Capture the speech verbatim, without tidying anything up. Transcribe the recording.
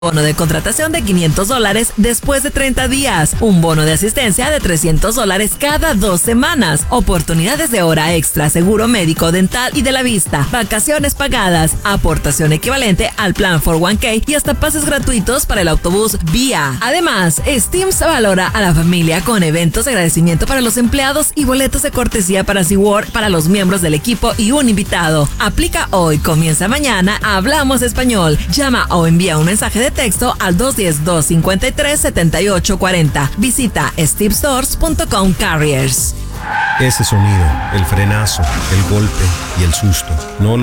Bono de contratación de quinientos dólares después de treinta días. Un bono de asistencia de trescientos dólares cada dos semanas. Oportunidades de hora extra, seguro médico, dental y de la vista. Vacaciones pagadas. Aportación equivalente al plan cuatro uno K y hasta pases gratuitos para el autobús Vía. Además, Steam se valora a la familia con eventos de agradecimiento para los empleados y boletos de cortesía para SeaWorld para los miembros del equipo y un invitado. Aplica hoy, comienza mañana. Hablamos español. Llama o envía un mensaje de texto al dos uno cero, dos cinco tres, siete ocho cuatro cero. Visita steve stores punto com Carriers. Ese sonido, el frenazo, el golpe y el susto, no lo